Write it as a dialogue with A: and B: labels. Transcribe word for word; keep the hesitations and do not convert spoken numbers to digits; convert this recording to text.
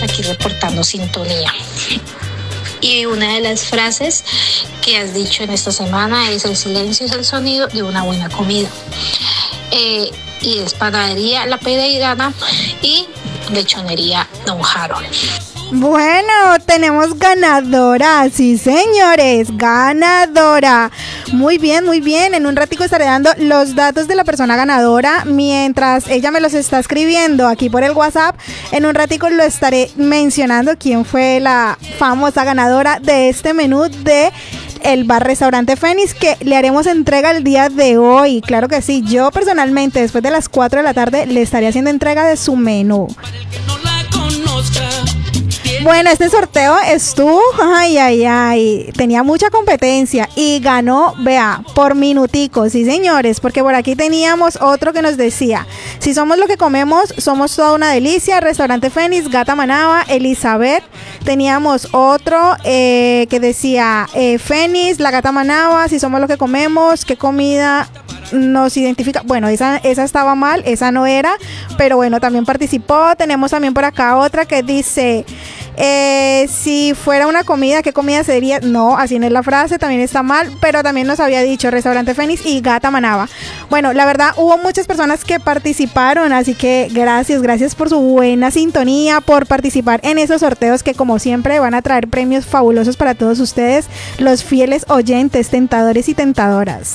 A: aquí reportando sintonía. Y una de las frases que has dicho en esta semana es: el silencio es el sonido de una buena comida. Eh, y es Panadería La Pereirana y Lechonería Don Harold.
B: Bueno, tenemos ganadora, sí señores, ganadora. Muy bien, muy bien. En un ratico estaré dando los datos de la persona ganadora mientras ella me los está escribiendo aquí por el WhatsApp. En un ratico lo estaré mencionando quién fue la famosa ganadora de este menú de el bar restaurante Fénix, que le haremos entrega el día de hoy. Claro que sí, yo personalmente después de las cuatro de la tarde le estaré haciendo entrega de su menú. Bueno, este sorteo estuvo, ay, ay, ay, tenía mucha competencia y ganó, vea, por minuticos, sí señores, porque por aquí teníamos otro que nos decía: si somos lo que comemos, somos toda una delicia, restaurante Fénix, Gata Manaba, Elizabeth. Teníamos otro eh, que decía eh, Fénix, la Gata Manaba, si somos lo que comemos, qué comida nos identifica. Bueno, esa, esa estaba mal, esa no era, pero bueno, también participó. Tenemos también por acá otra que dice: eh, si fuera una comida, ¿qué comida sería? No, así no es la frase, también está mal, pero también nos había dicho restaurante Fénix y Gata Manaba. Bueno, la verdad hubo muchas personas que participaron, así que gracias, gracias por su buena sintonía, por participar en esos sorteos que como siempre van a traer premios fabulosos para todos ustedes, los fieles oyentes, tentadores y tentadoras.